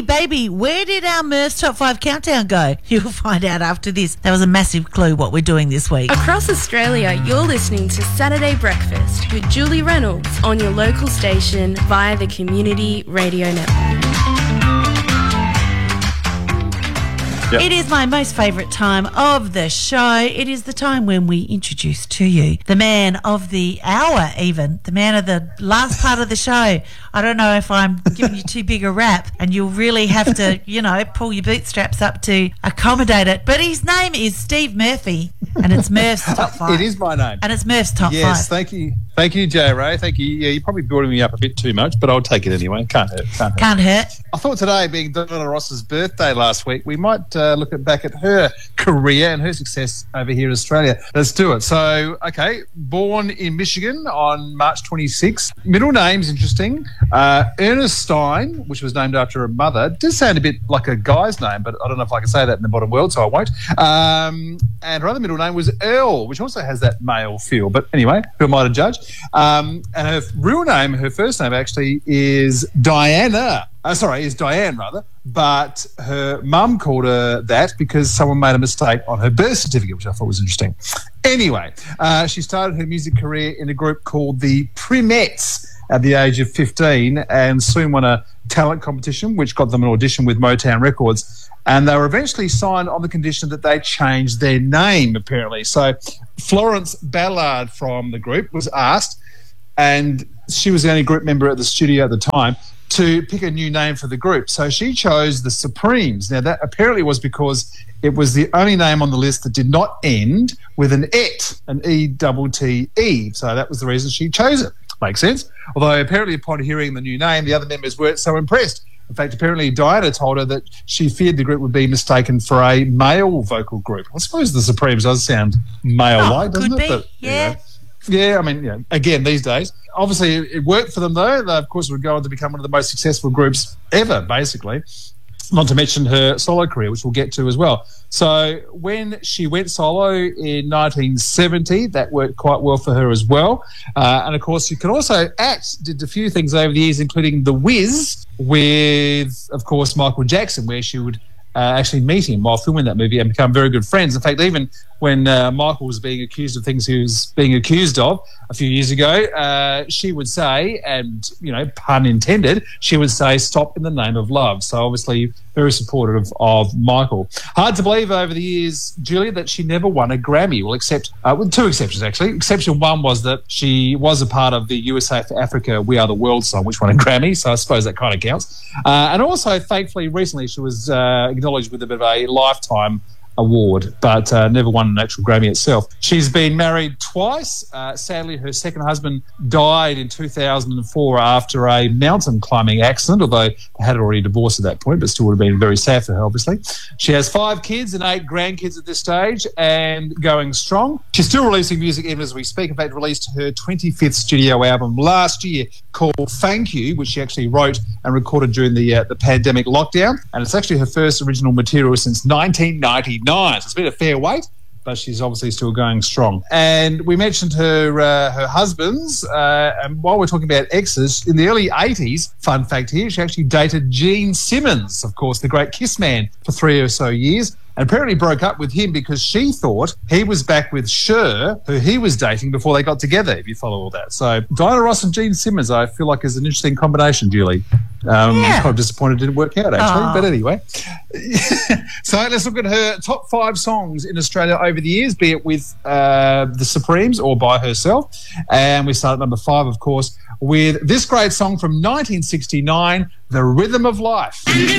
Baby, baby, where did our Murph's Top 5 countdown go? You'll find out after this. That was a massive clue what we're doing this week. Across Australia, you're listening to Saturday Breakfast with Julie Reynolds on your local station via the Community Radio Network. Yep. It is my most favourite time of the show. It is the time when we introduce to you the man of the hour, even the man of the last part of the show. I don't know if I'm giving you too big a rap and you'll really have to, pull your bootstraps up to accommodate it. But his name is Steve Murphy and it's Murph's Top 5. It is my name. And it's Murph's Top 5. Yes, thank you. Thank you, J. Ray. Thank you. Yeah, you're probably building me up a bit too much, but I'll take it anyway. Can't hurt. Can't hurt. I thought today, being Donna Ross's birthday last week, we might look back at her career and her success over here in Australia. Let's do it. So, okay, born in Michigan on March 26. Middle name's interesting. Ernest Stein, which was named after her mother. Does sound a bit like a guy's name, but I don't know if I can say that in the modern world, so I won't. And her other middle name was Earl, which also has that male feel. But anyway, who am I to judge? And her real name, her first name actually is Diana. Is Diane rather, but her mum called her that because someone made a mistake on her birth certificate, which I thought was interesting. Anyway, she started her music career in a group called the Primettes at the age of 15 and soon won a talent competition, which got them an audition with Motown Records. And they were eventually signed on the condition that they changed their name, apparently. So Florence Ballard from the group was asked, and she was the only group member at the studio at the time, to pick a new name for the group. So she chose the Supremes. Now, that apparently was because it was the only name on the list that did not end with an et, an E-double-T-E. So that was the reason she chose it. Makes sense. Although apparently upon hearing the new name, the other members weren't so impressed. In fact, apparently Diana told her that she feared the group would be mistaken for a male vocal group. I suppose the Supremes does sound male-like, doesn't it? But, yeah. Yeah, I mean, again, these days. Obviously, it worked for them, though. They, of course, would go on to become one of the most successful groups ever, basically. Not to mention her solo career, which we'll get to as well. So when she went solo in 1970, that worked quite well for her as well. And, of course, she can also act, did a few things over the years, including The Wiz with, of course, Michael Jackson, where she would actually meet him while filming that movie and become very good friends. In fact, even when Michael was being accused of things he was being accused of a few years ago, she would say, and, pun intended, she would say, "Stop in the name of love." So obviously very supportive of Michael. Hard to believe over the years, Julia, that she never won a Grammy. Well, except with two exceptions, actually. Exception one was that she was a part of the USA for Africa We Are the World song, which won a Grammy. So I suppose that kind of counts. And also, thankfully, recently she was acknowledged with a bit of a lifetime award, but never won an actual Grammy itself. She's been married twice. Sadly, her second husband died in 2004 after a mountain climbing accident, although they had already divorced at that point, but still would have been very sad for her, obviously. She has 5 kids and 8 grandkids at this stage and going strong. She's still releasing music even as we speak. In fact, released her 25th studio album last year called Thank You, which she actually wrote and recorded during the pandemic lockdown. And it's actually her first original material since 1999. So it's been a fair wait, but she's obviously still going strong. And we mentioned her husbands, and while we're talking about exes, in the early 80s, fun fact here, she actually dated Gene Simmons, of course, the great Kiss man, for 3 or so years. And apparently broke up with him because she thought he was back with Cher, who he was dating before they got together, if you follow all that. So Diana Ross and Gene Simmons, I feel like is an interesting combination, Julie. I'm kind of disappointed it didn't work out, actually. But anyway. So let's look at her top 5 songs in Australia over the years, be it with the Supremes or by herself. And we start at number 5, of course, with this great song from 1969, The Rhythm of Life. And the